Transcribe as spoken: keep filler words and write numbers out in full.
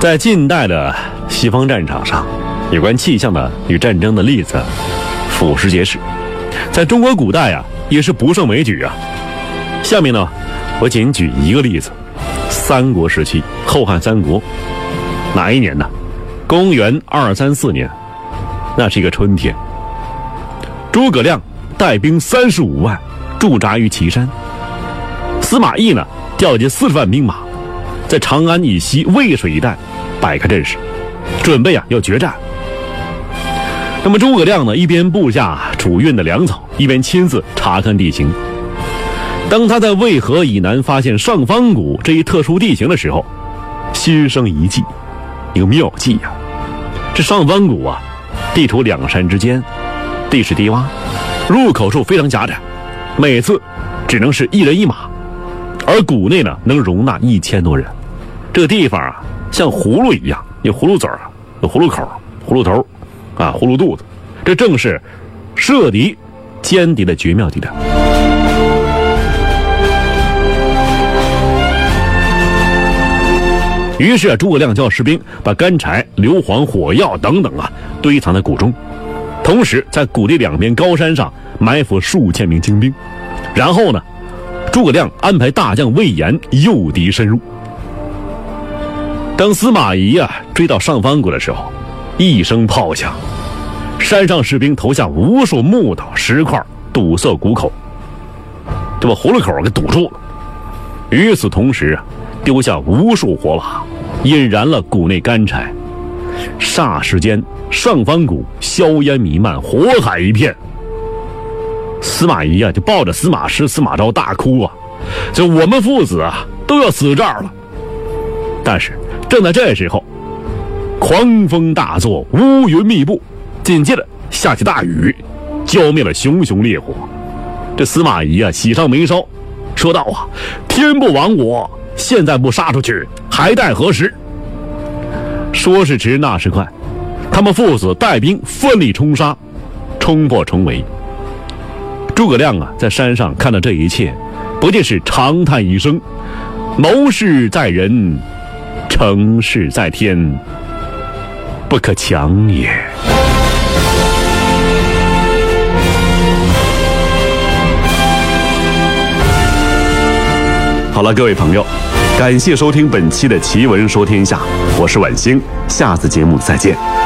在近代的西方战场上，有关气象的与战争的例子俯拾皆是，在中国古代啊，也是不胜枚举啊。下面呢，我仅举一个例子：三国时期，后汉三国，哪一年呢？公元二三四年，那是一个春天。诸葛亮带兵三十五万驻扎于岐山，司马懿呢调集四十万兵马，在长安以西渭水一带摆开阵势，准备啊要决战。那么诸葛亮呢一边布下储运的粮草，一边亲自查看地形。当他在渭河以南发现上方谷这一特殊地形的时候，心生一计，一个妙计啊！这上方谷啊，地处两山之间，地势低洼，入口处非常狭窄，每次只能是一人一马，而谷内呢能容纳一千多人。这个地方啊，像葫芦一样，有葫芦嘴儿，有葫芦口、葫芦头，啊，葫芦肚子，这正是射敌、歼敌的绝妙地带。于是啊，诸葛亮叫士兵把干柴、硫磺、火药等等啊堆藏在谷中，同时在谷地两边高山上埋伏数千名精兵。然后呢，诸葛亮安排大将魏延诱敌深入。当司马懿啊追到上方谷的时候，一声炮响，山上士兵投下无数木头石块，堵塞谷口，就把葫芦口给堵住了。与此同时啊，丢下无数火把，引燃了谷内干柴。霎时间，上方谷硝烟弥漫，火海一片。司马懿啊，就抱着司马师、司马昭大哭啊，就我们父子啊都要死这儿了。但是正在这时候，狂风大作，乌云密布，紧接着下起大雨，浇灭了熊熊烈火。这司马懿啊喜上眉梢，说道啊：天不亡我，现在不杀出去，还待何时？说时迟，那时快，他们父子带兵奋力冲杀，冲破重围。诸葛亮啊，在山上看到这一切，不禁是长叹一声：谋事在人，成事在天，不可强也。好了，各位朋友，感谢收听本期的奇闻说天下，我是晚星，下次节目再见。